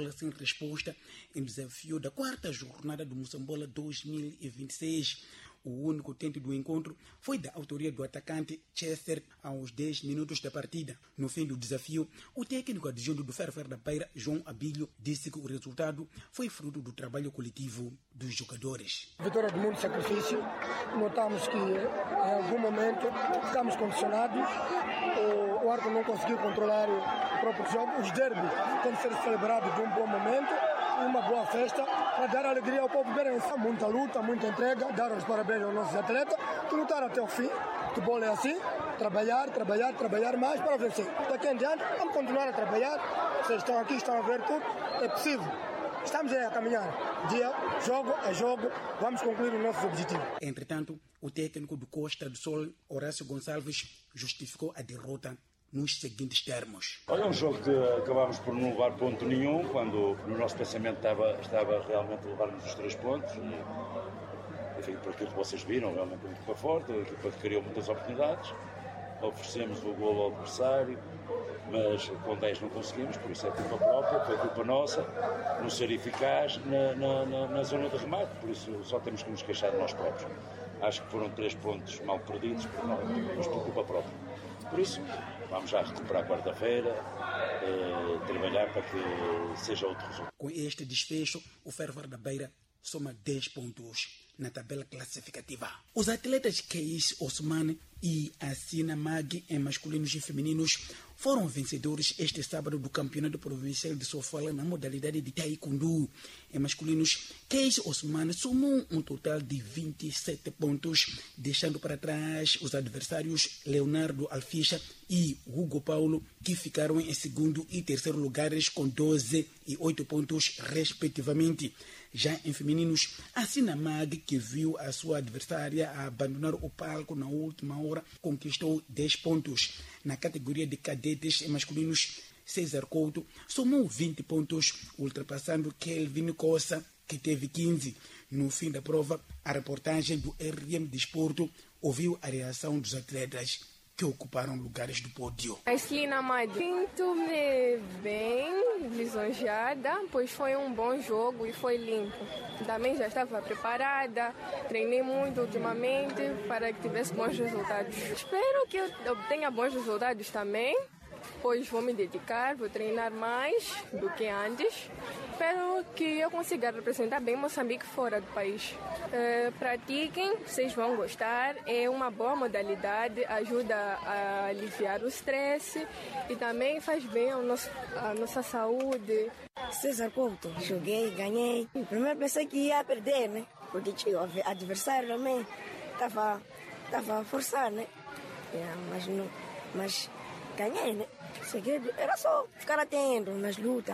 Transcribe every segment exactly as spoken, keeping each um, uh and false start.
sem resposta em desafio da quarta jornada do Moçambola dois mil e vinte e seis. O único tento do encontro foi da autoria do atacante Chester aos dez minutos da partida. No fim do desafio, o técnico adjunto do Ferroviário da Beira, João Abílio, disse que o resultado foi fruto do trabalho coletivo dos jogadores. Vitória de muito sacrifício. Notamos que em algum momento ficamos condicionados. O árbitro não conseguiu controlar o próprio jogo. Os derbys têm que ser celebrados de um bom momento, uma boa festa, para dar alegria ao povo beirense. Muita luta, muita entrega, dar os parabéns aos nossos atletas, que lutaram até o fim. O futebol é assim, trabalhar, trabalhar, trabalhar mais para vencer. Daqui em diante, vamos continuar a trabalhar. Vocês estão aqui, estão a ver tudo, é possível. Estamos a caminhar. Dia, jogo é jogo, vamos concluir os nossos objetivos. Entretanto, o técnico do Costa do Sol, Horácio Gonçalves, justificou a derrota nos seguintes termos. Olha, é um jogo que acabámos por não levar ponto nenhum, quando no nosso pensamento estava, estava realmente a levarmos os três pontos. E, enfim, por aquilo que vocês viram, realmente uma equipa forte, a equipa que criou muitas oportunidades. Oferecemos o golo ao adversário, mas com dez não conseguimos, por isso é culpa própria, foi culpa nossa, não ser eficaz na, na, na, na zona de remate, por isso só temos que nos queixar de nós próprios. Acho que foram três pontos mal perdidos, por, mas por culpa própria. Por isso, vamos já recuperar quarta-feira, eh, trabalhar para que seja outro resultado. Com este desfecho, o Ferroviário da Beira soma dez pontos na tabela classificativa. Os atletas Keis Osman e Assina Mag em masculinos e femininos foram vencedores este sábado do Campeonato Provincial de Sofala na modalidade de Taekwondo. Em masculinos, Keis Osman somou um total de vinte e sete pontos, deixando para trás os adversários Leonardo Alficha e Hugo Paulo, que ficaram em segundo e terceiro lugares com doze e oito pontos, respectivamente. Já em femininos, Assina Mag, que viu a sua adversária abandonar o palco na última hora, conquistou dez pontos. Na categoria de cadetes em masculinos, César Couto somou vinte pontos, ultrapassando Kelvin Costa, que teve quinze. No fim da prova, a reportagem do R M Desporto ouviu a reação dos atletas que ocuparam lugares do pódio. Assina Mag, sinto-me bem, lisonjeada, pois foi um bom jogo e foi limpo. Também já estava preparada, treinei muito ultimamente para que tivesse bons resultados. Espero que eu obtenha bons resultados também, pois vou me dedicar, vou treinar mais do que antes. Espero que eu consiga representar bem Moçambique fora do país. Uh, pratiquem, vocês vão gostar. É uma boa modalidade, ajuda a aliviar o estresse e também faz bem ao nosso, à nossa saúde. César Couto, joguei, ganhei. Primeiro pensei que ia perder, né? Porque o adversário também estava a forçar, né? É, mas, não, mas ganhei, né? O segredo era só ficar atento nas lutas.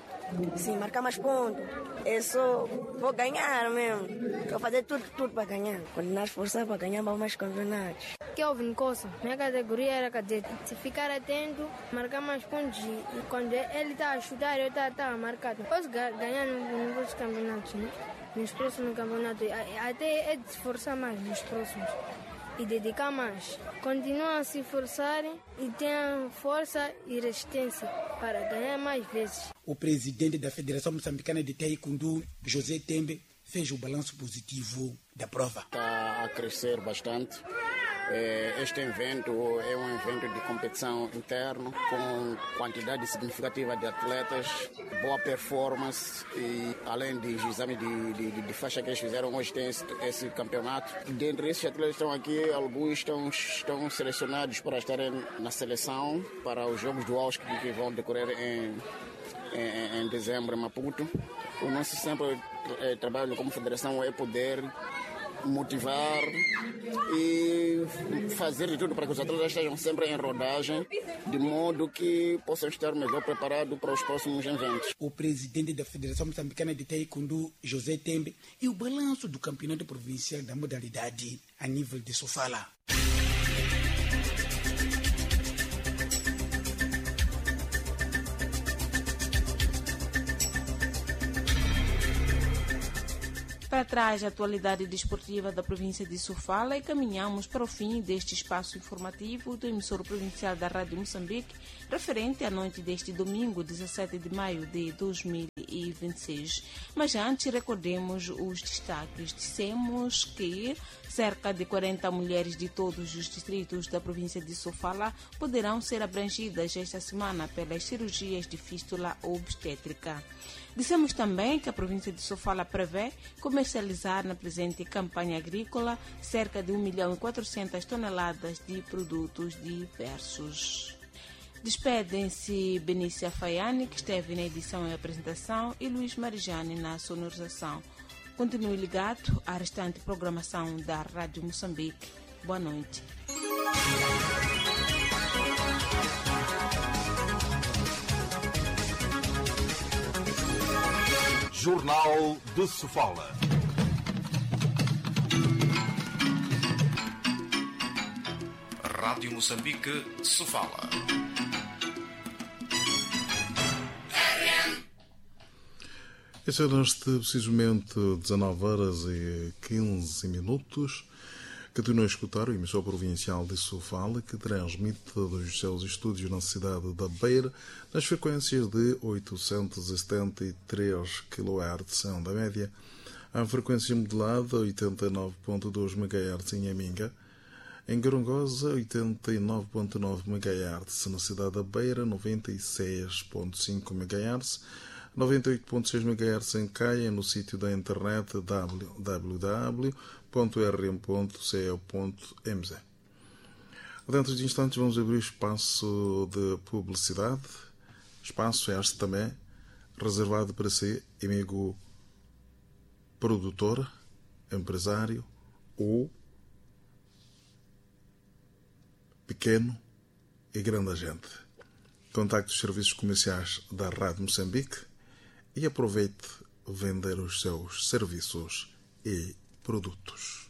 Sim, marcar mais pontos. Eu só vou ganhar mesmo. Vou fazer tudo, tudo para ganhar. Quando nós forçar para ganhar, vamos mais campeonatos. Kelvin Costa, minha categoria era cadete. Se ficar atento, marcar mais pontos. E quando ele está a chutar, eu estou tá, tá marcado. Posso ganhar nos outros campeonatos, né? Nos próximos campeonatos. Até é de se esforçar mais nos próximos. E dedicar mais. Continuam a se esforçarem e tenham força e resistência para ganhar mais vezes. O presidente da Federação Moçambicana de Taekwondo, José Tembe, fez o balanço positivo da prova. Está a crescer bastante. Este evento é um evento de competição interno com quantidade significativa de atletas, boa performance e além dos exames de, de, de faixa que eles fizeram, hoje tem esse, esse campeonato. Dentre esses atletas que estão aqui, alguns estão, estão selecionados para estarem na seleção para os Jogos do Ausque que vão decorrer em, em, em dezembro em Maputo. O nosso sempre é, trabalho como federação é poder motivar e fazer de tudo para que os atletas estejam sempre em rodagem, de modo que possam estar melhor preparados para os próximos eventos. O presidente da Federação Moçambicana de Taekwondo, José Tembe, e o balanço do campeonato provincial da modalidade a nível de Sofala. Para trás a atualidade desportiva da província de Sofala e caminhamos para o fim deste espaço informativo do emissor provincial da Rádio Moçambique, referente à noite deste domingo, dezessete de maio de dois mil vinte e seis. Mas antes, recordemos os destaques. Dissemos que cerca de quarenta mulheres de todos os distritos da província de Sofala poderão ser abrangidas esta semana pelas cirurgias de fístula obstétrica. Dissemos também que a província de Sofala prevê comercializar na presente campanha agrícola cerca de um milhão e quatrocentas toneladas de produtos diversos. Despedem-se Benícia Faiani, que esteve na edição e apresentação, e Luís Marijani na sonorização. Continue ligado à restante programação da Rádio Moçambique. Boa noite. Jornal de Sofala. Rádio Moçambique, Sofala. Esse é neste precisamente dezanove horas e quinze minutos. Continua a escutar o emissor provincial de Sofala, que transmite dos seus estúdios na cidade da Beira nas frequências de oitocentos e setenta e três quilohertz da média, a frequência modulada oitenta e nove vírgula dois megahertz em Aminga, em Gorongosa oitenta e nove vírgula nove megahertz, na cidade da Beira noventa e seis vírgula cinco megahertz, noventa e oito vírgula seis megahertz em Caia, no sítio da internet w w w ponto r m ponto co ponto m z. Dentro de instantes vamos abrir espaço de publicidade, espaço este também reservado para si, amigo produtor, empresário ou pequeno e grande agente. Contacte os serviços comerciais da Rádio Moçambique e aproveite vender os seus serviços e produtos.